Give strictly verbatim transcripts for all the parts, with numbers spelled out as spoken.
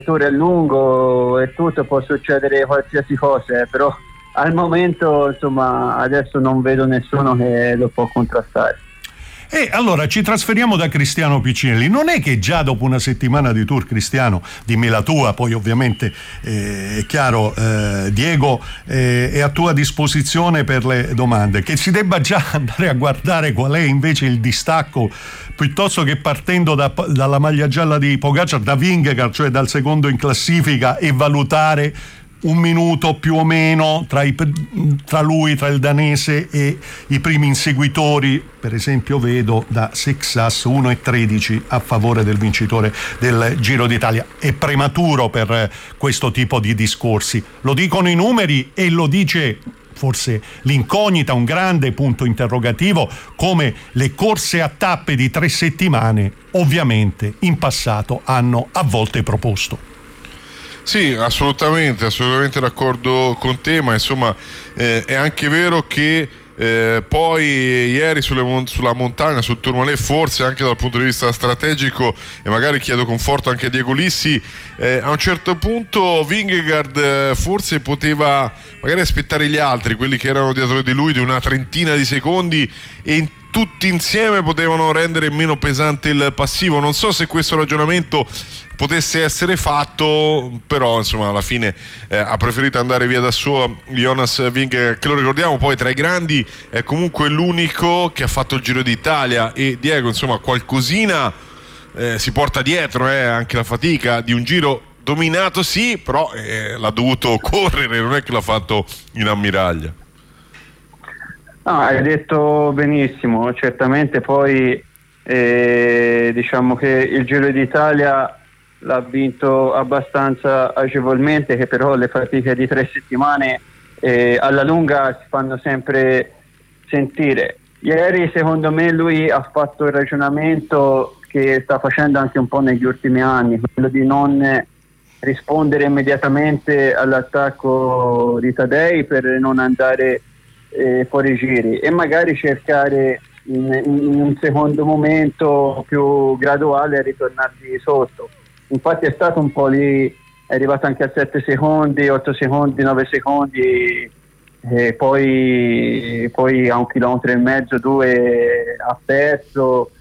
tour è lungo e tutto, può succedere qualsiasi cosa, eh, però al momento insomma adesso non vedo nessuno che lo può contrastare. E allora ci trasferiamo da Cristiano Piccinelli. Non è che già dopo una settimana di tour, Cristiano, dimmi la tua, poi ovviamente eh, è chiaro, eh, Diego eh, è a tua disposizione per le domande, che si debba già andare a guardare qual è invece il distacco, piuttosto che partendo da, dalla maglia gialla di Pogacar, da Vingegaard, cioè dal secondo in classifica, e valutare un minuto più o meno tra, i, tra lui, tra il danese e i primi inseguitori. Per esempio vedo da Sexas uno e tredici a favore del vincitore del Giro d'Italia. È prematuro per questo tipo di discorsi, lo dicono i numeri e lo dice forse l'incognita, un grande punto interrogativo, come le corse a tappe di tre settimane ovviamente in passato hanno a volte proposto. Sì, assolutamente, assolutamente d'accordo con te, ma insomma eh, è anche vero che eh, poi ieri sulle mon- sulla montagna, sul Tourmalet, forse anche dal punto di vista strategico, e magari chiedo conforto anche a Diego Lissi, eh, a un certo punto Vingegaard eh, forse poteva magari aspettare gli altri, quelli che erano dietro di lui, di una trentina di secondi, e in tutti insieme potevano rendere meno pesante il passivo. Non so se questo ragionamento potesse essere fatto, però insomma alla fine eh, ha preferito andare via da solo Jonas Vingegaard, che lo ricordiamo poi tra i grandi è comunque l'unico che ha fatto il Giro d'Italia. E Diego, insomma, qualcosina eh, si porta dietro, eh, anche la fatica di un Giro dominato, sì, però eh, l'ha dovuto correre, non è che l'ha fatto in ammiraglia. No, hai detto benissimo, certamente poi eh, diciamo che il Giro d'Italia l'ha vinto abbastanza agevolmente, che però le fatiche di tre settimane eh, alla lunga si fanno sempre sentire. Ieri secondo me lui ha fatto il ragionamento che sta facendo anche un po' negli ultimi anni, quello di non rispondere immediatamente all'attacco di Tadej per non andare eh, fuori giri, e magari cercare in, in un secondo momento più graduale a ritornargli sotto. Infatti è stato un po' lì, è arrivato anche a sette secondi, otto secondi, nove secondi, e poi, poi a un chilometro e mezzo, due ha perso.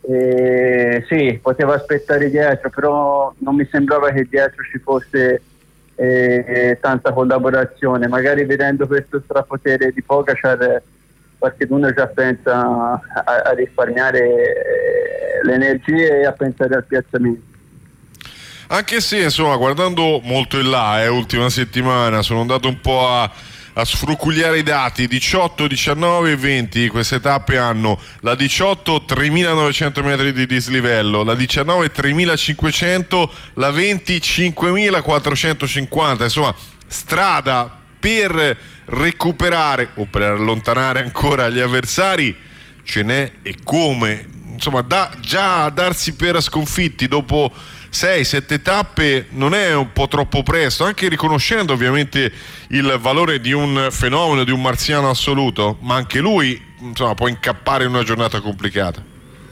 E sì, poteva aspettare dietro, però non mi sembrava che dietro ci fosse eh, tanta collaborazione. Magari vedendo questo strapotere di Pogacar, qualcuno già pensa a, a risparmiare le energie e a pensare al piazzamento. Anche se insomma, guardando molto in là, eh, ultima settimana sono andato un po' a, a sfrucugliare i dati. Diciotto, diciannove e venti queste tappe hanno: la diciotto tremilanovecento metri di dislivello, la diciannove tremilacinquecento, la venti cinquemilaquattrocentocinquanta. Insomma, strada per recuperare o per allontanare ancora gli avversari ce n'è e come. Insomma, da, già darsi per sconfitti dopo sei sette tappe non è un po' troppo presto, anche riconoscendo ovviamente il valore di un fenomeno, di un marziano assoluto, ma anche lui insomma può incappare in una giornata complicata.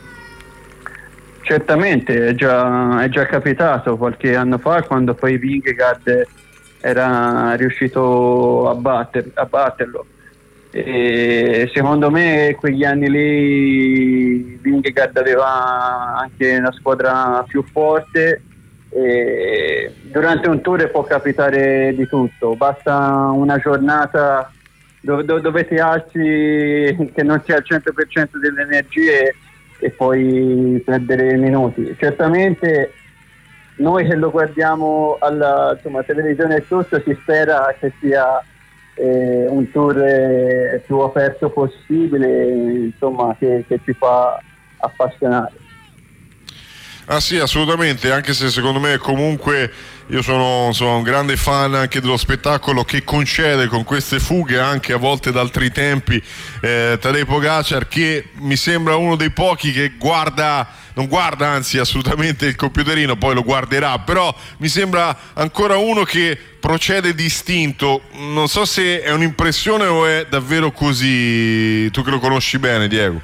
Certamente, è già, è già capitato qualche anno fa, quando poi Vingegaard era riuscito a, batter, a batterlo. E secondo me quegli anni lì Vingegaard aveva anche una squadra più forte, e durante un tour può capitare di tutto, basta una giornata dove, dove ti alzi che non sia al cento per cento delle energie e puoi perdere minuti. Certamente noi che lo guardiamo alla insomma, televisione e tutto, si spera che sia Eh, un tour eh, più aperto possibile, insomma, che, che ci fa appassionare. Ah sì, assolutamente, anche se secondo me comunque io sono insomma, un grande fan anche dello spettacolo che concede con queste fughe, anche a volte da altri tempi, eh, Tadej Pogacar, che mi sembra uno dei pochi che guarda, non guarda anzi assolutamente il computerino, poi lo guarderà, però mi sembra ancora uno che procede distinto. Non so se è un'impressione o è davvero così, tu che lo conosci bene, Diego.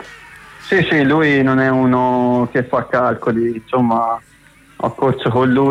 Sì, sì, lui non è uno che fa calcoli, insomma, ho corso con lui